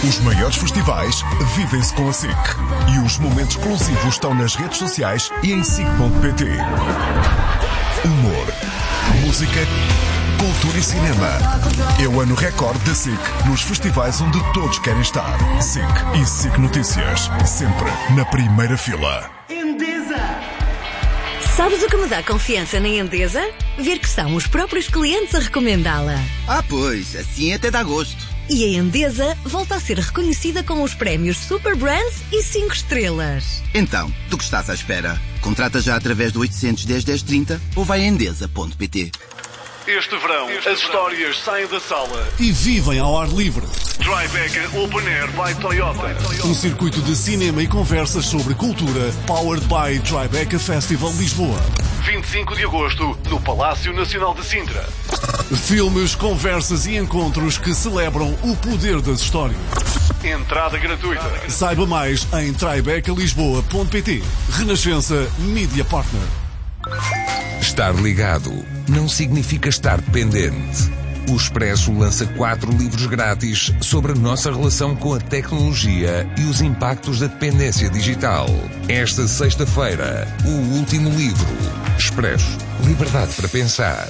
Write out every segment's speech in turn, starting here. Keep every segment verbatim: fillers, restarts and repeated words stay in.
Os maiores festivais vivem-se com a SIC. E os momentos exclusivos estão nas redes sociais e em sic ponto pt. Humor, música, cultura e cinema. É o ano recorde da SIC nos festivais onde todos querem estar. SIC e SIC Notícias, sempre na primeira fila. Endesa! Sabes o que me dá confiança na Endesa? Ver que são os próprios clientes a recomendá-la. Ah, pois, assim até dá gosto. E a Endesa volta a ser reconhecida com os prémios Super Brands e cinco estrelas. Então, do que estás à espera? Contrata já através do oitocentos, dez, dez, trinta ou vai a endesa ponto pt. Este verão, este as verão. histórias saem da sala e vivem ao ar livre. Tribeca Open Air by Toyota. Um circuito de cinema e conversas sobre cultura, powered by Tribeca Festival Lisboa. vinte e cinco de agosto, no Palácio Nacional de Sintra. Filmes, conversas e encontros que celebram o poder das histórias. Entrada gratuita. Saiba mais em tribeca lisboa ponto pt. Renascença Media Partner. Estar ligado não significa estar dependente. O Expresso lança quatro livros grátis sobre a nossa relação com a tecnologia e os impactos da dependência digital. Esta sexta-feira, o último livro. Expresso. Liberdade para pensar.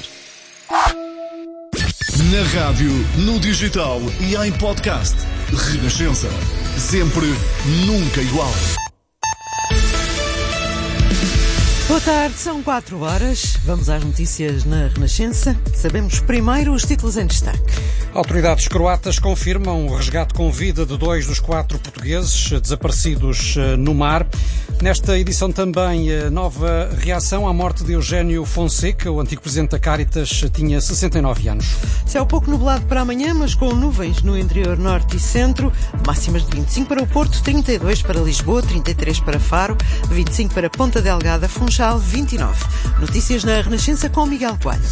Na rádio, no digital e em podcast. Renascença. Sempre, nunca igual. Boa tarde, são quatro horas. Vamos às notícias na Renascença. Sabemos primeiro os títulos em destaque. Autoridades croatas confirmam o resgate com vida de dois dos quatro portugueses desaparecidos no mar. Nesta edição também, nova reação à morte de Eugénio Fonseca. O antigo presidente da Caritas tinha sessenta e nove anos. Céu pouco nublado para amanhã, mas com nuvens no interior norte e centro. Máximas de vinte e cinco para o Porto, trinta e dois para Lisboa, trinta e três para Faro, vinte e cinco para Ponta Delgada, Funchal, vinte e nove. Notícias na Renascença com Miguel Coelho.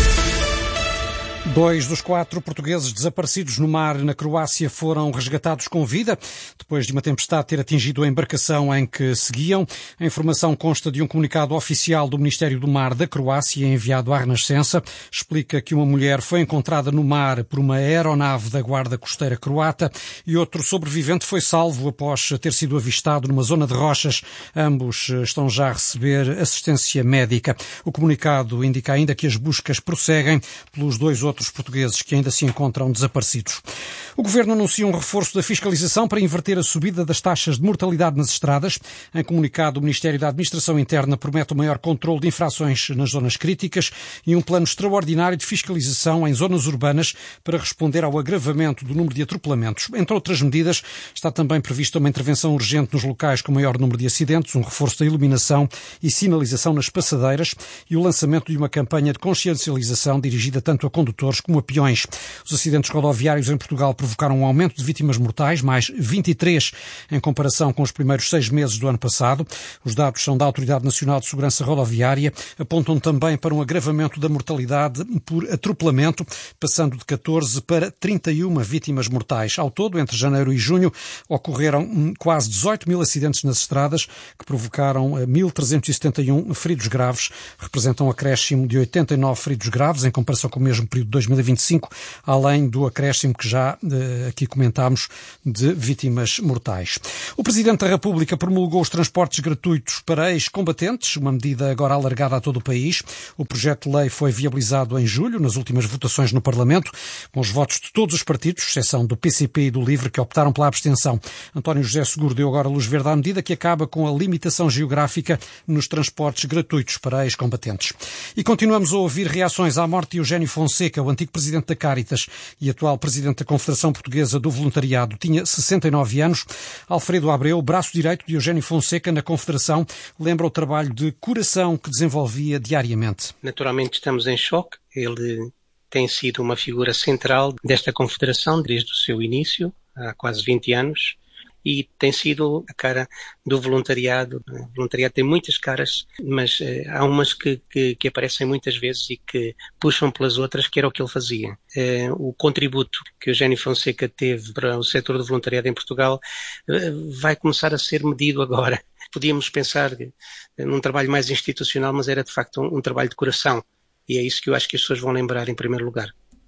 Dois dos quatro portugueses desaparecidos no mar na Croácia foram resgatados com vida, depois de uma tempestade ter atingido a embarcação em que seguiam. A informação consta de um comunicado oficial do Ministério do Mar da Croácia, enviado à Renascença. Explica que uma mulher foi encontrada no mar por uma aeronave da Guarda Costeira croata e outro sobrevivente foi salvo após ter sido avistado numa zona de rochas. Ambos estão já a receber assistência médica. O comunicado indica ainda que as buscas prosseguem pelos dois outros portugueses que ainda se encontram desaparecidos. O Governo anuncia um reforço da fiscalização para inverter a subida das taxas de mortalidade nas estradas. Em comunicado, o Ministério da Administração Interna promete o maior controle de infrações nas zonas críticas e um plano extraordinário de fiscalização em zonas urbanas para responder ao agravamento do número de atropelamentos. Entre outras medidas, está também prevista uma intervenção urgente nos locais com maior número de acidentes, um reforço da iluminação e sinalização nas passadeiras e o lançamento de uma campanha de consciencialização dirigida tanto a condutores como a peões. Os acidentes rodoviários em Portugal provocaram um aumento de vítimas mortais, mais vinte e três em comparação com os primeiros seis meses do ano passado. Os dados são da Autoridade Nacional de Segurança Rodoviária, apontam também para um agravamento da mortalidade por atropelamento, passando de catorze para trinta e uma vítimas mortais. Ao todo, entre janeiro e junho, ocorreram quase dezoito mil acidentes nas estradas, que provocaram mil trezentos e setenta e um feridos graves, representam um acréscimo de oitenta e nove feridos graves em comparação com o mesmo período de dois mil e vinte e cinco, além do acréscimo que já eh, aqui comentámos de vítimas mortais. O Presidente da República promulgou os transportes gratuitos para ex-combatentes, uma medida agora alargada a todo o país. O projeto de lei foi viabilizado em julho, nas últimas votações no Parlamento, com os votos de todos os partidos, exceção do P C P e do LIVRE, que optaram pela abstenção. António José Seguro deu agora luz verde à medida, que acaba com a limitação geográfica nos transportes gratuitos para ex-combatentes. E continuamos a ouvir reações à morte de Eugénio Fonseca, o antigo presidente da Caritas e atual presidente da Confederação Portuguesa do Voluntariado. Tinha sessenta e nove anos. Alfredo Abreu, braço direito de Eugénio Fonseca na Confederação, lembra o trabalho de coração que desenvolvia diariamente. Naturalmente estamos em choque. Ele tem sido uma figura central desta Confederação desde o seu início, há quase vinte anos. E tem sido a cara do voluntariado. O voluntariado tem muitas caras, mas eh, há umas que, que, que aparecem muitas vezes e que puxam pelas outras, que era o que ele fazia. Eh, o contributo que Eugénio Fonseca teve para o setor do voluntariado em Portugal eh, vai começar a ser medido agora. Podíamos pensar num trabalho mais institucional, mas era de facto um, um trabalho de coração. E é isso que eu acho que as pessoas vão lembrar em primeiro lugar.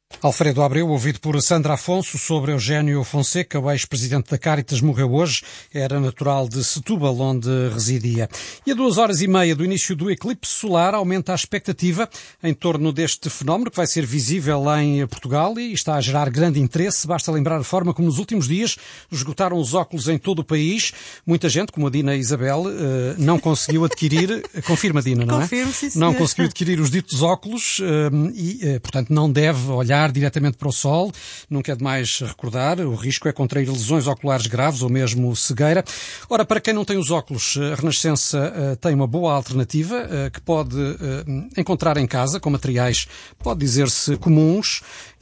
Alfredo Abreu, ouvido por Sandra Afonso, sobre Eugénio Fonseca, o ex-presidente da Cáritas, morreu hoje. Era natural de Setúbal, onde residia. E a duas horas e meia do início do eclipse solar aumenta a expectativa em torno deste fenómeno, que vai ser visível em Portugal e está a gerar grande interesse. Basta lembrar a forma como nos últimos dias esgotaram os óculos em todo o país. Muita gente, como a Dina Isabel, não conseguiu adquirir, confirma Dina, não é? Confirmo, sim, não conseguiu adquirir os ditos óculos e, portanto, não deve olhar diretamente para o sol. Nunca é demais recordar, o risco é contrair lesões oculares graves ou mesmo cegueira. Ora, para quem não tem os óculos, a Renascença uh, tem uma boa alternativa uh, que pode uh, encontrar em casa, com materiais, pode dizer-se, comuns.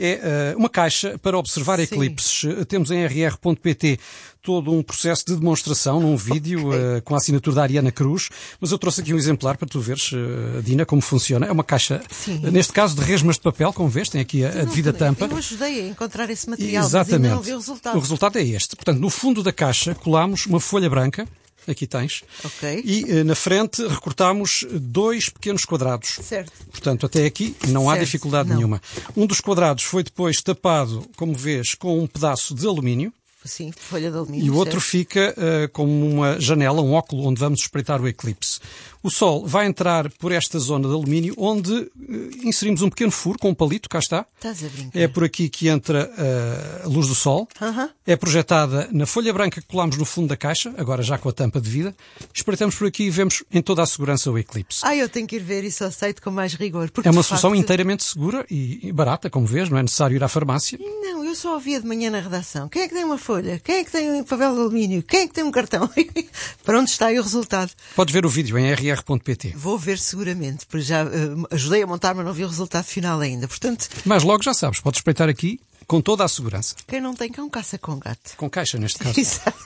É uh, uma caixa para observar Sim. eclipses. Uh, temos em r r ponto p t todo um processo de demonstração num vídeo okay. uh, com a assinatura da Ariana Cruz, mas eu trouxe aqui um exemplar para tu veres, uh, Dina, como funciona. É uma caixa, uh, neste caso, de resmas de papel, como vês, tem aqui a, a devida tampa. Eu ajudei a encontrar esse material, Exatamente. mas ainda não vi o resultado. O resultado é este. Portanto, no fundo da caixa colámos uma folha branca, aqui tens, okay. e uh, na frente recortámos dois pequenos quadrados. Certo. Portanto, até aqui não certo. há dificuldade não. nenhuma. Um dos quadrados foi depois tapado, como vês, com um pedaço de alumínio. Sim, folha de alumínio. E o outro certo. fica uh, como uma janela, um óculo, onde vamos espreitar o eclipse. O sol vai entrar por esta zona de alumínio, onde uh, inserimos um pequeno furo com um palito, cá está. Estás a brincar. É por aqui que entra uh, a luz do sol. Uh-huh. É projetada na folha branca que colamos no fundo da caixa, agora já com a tampa devida. Espreitamos por aqui e vemos em toda a segurança o eclipse. Ah, eu tenho que ir ver isso, aceito com mais rigor. Porque é uma de solução facto... inteiramente segura e barata, como vês, não é necessário ir à farmácia. Não, eu só ouvia de manhã na redação. Quem é que tem uma folha? Quem é que tem um papel de alumínio? Quem é que tem um cartão? Para onde está aí o resultado? Podes ver o vídeo em r r ponto p t. Vou ver seguramente, porque já uh, ajudei a montar, mas não vi o resultado final ainda. Portanto... Mas logo já sabes, podes espreitar aqui com toda a segurança. Quem não tem cão, caça com gato. Com caixa, neste caso.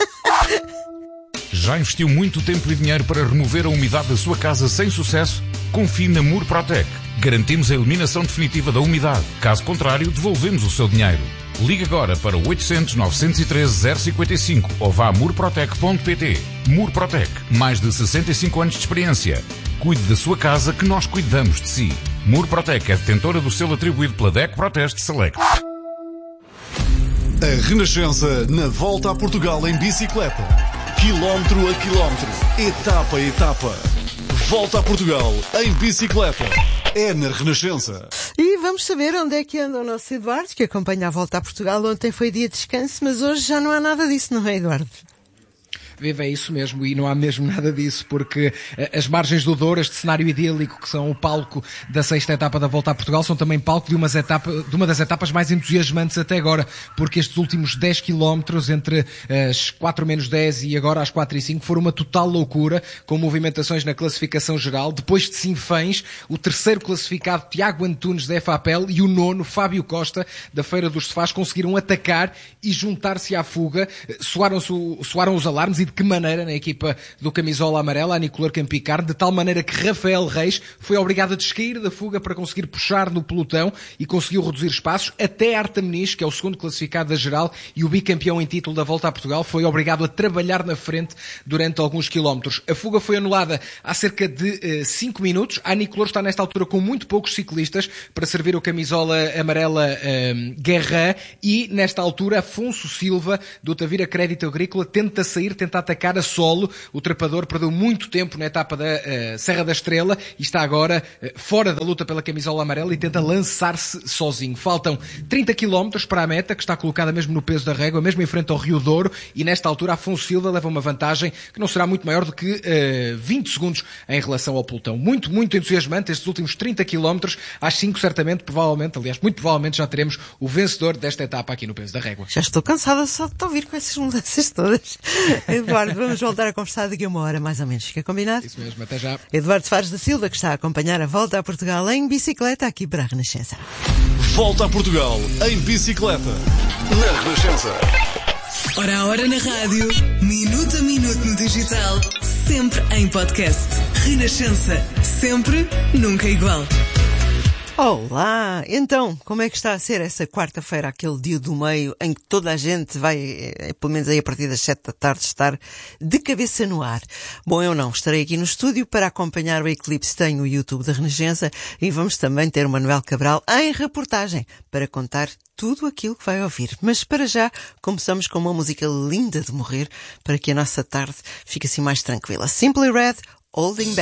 Já investiu muito tempo e dinheiro para remover a umidade da sua casa sem sucesso? Confie na Murprotec. Garantimos a eliminação definitiva da umidade. Caso contrário, devolvemos o seu dinheiro. Ligue agora para o oitocentos, novecentos e treze, zero cinquenta e cinco ou vá a murprotec ponto p t. Murprotec, mais de sessenta e cinco anos de experiência. Cuide da sua casa que nós cuidamos de si. Murprotec é detentora do selo atribuído pela D E C Proteste Select. A Renascença na volta a Portugal em bicicleta. Quilómetro a quilómetro, etapa a etapa. Volta a Portugal em bicicleta. É na Renascença. E vamos saber onde é que anda o nosso Eduardo, que acompanha a volta a Portugal. Ontem foi dia de descanso, mas hoje já não há nada disso, não é, Eduardo? Viva, é isso mesmo, e não há mesmo nada disso, porque as margens do Douro, este cenário idílico que são o palco da sexta etapa da Volta a Portugal, são também palco de, umas etapa, de uma das etapas mais entusiasmantes até agora, porque estes últimos dez quilómetros, entre as quatro menos dez e agora às quatro e cinco, foram uma total loucura, com movimentações na classificação geral. Depois de Sinfãs, o terceiro classificado, Tiago Antunes, da F A P E L, e o nono, Fábio Costa, da Feira dos Sofás, conseguiram atacar e juntar-se à fuga. Soaram-se, soaram os alarmes, e de que maneira na equipa do camisola amarela, a Nicolor Campicarne, de tal maneira que Rafael Reis foi obrigado a descair da fuga para conseguir puxar no pelotão e conseguiu reduzir espaços. Até Arta Muniz, que é o segundo classificado da geral e o bicampeão em título da Volta a Portugal, foi obrigado a trabalhar na frente durante alguns quilómetros. A fuga foi anulada há cerca de cinco uh, minutos. A Nicolor está nesta altura com muito poucos ciclistas para servir o camisola amarela uh, Guerra, e nesta altura Afonso Silva, do Tavira Crédito Agrícola, tenta sair, tenta atacar a solo. O trepador perdeu muito tempo na etapa da uh, Serra da Estrela e está agora uh, fora da luta pela camisola amarela e tenta lançar-se sozinho. Faltam trinta quilómetros para a meta, que está colocada mesmo no peso da régua, mesmo em frente ao Rio Douro, e nesta altura Afonso Silva leva uma vantagem que não será muito maior do que uh, vinte segundos em relação ao pelotão. Muito, muito entusiasmante estes últimos trinta quilómetros. Às cinco, certamente, provavelmente, aliás, muito provavelmente já teremos o vencedor desta etapa aqui no peso da régua. Já estou cansada só de te ouvir com essas mudanças todas. Eduardo, vamos voltar a conversar daqui a uma hora, mais ou menos. Fica combinado? Isso mesmo, até já. Eduardo Fares da Silva, que está a acompanhar a Volta a Portugal em bicicleta, aqui para a Renascença. Volta a Portugal em bicicleta, na Renascença. Hora a hora na rádio, minuto a minuto no digital, sempre em podcast. Renascença, sempre, nunca igual. Olá! Então, como é que está a ser essa quarta-feira, aquele dia do meio em que toda a gente vai, pelo menos aí a partir das sete da tarde, estar de cabeça no ar? Bom, eu não. Estarei aqui no estúdio para acompanhar o eclipse. Tenho o YouTube da Renascença e vamos também ter o Manuel Cabral em reportagem para contar tudo aquilo que vai ouvir. Mas para já, começamos com uma música linda de morrer para que a nossa tarde fique assim mais tranquila. Simply Red, Holding Back.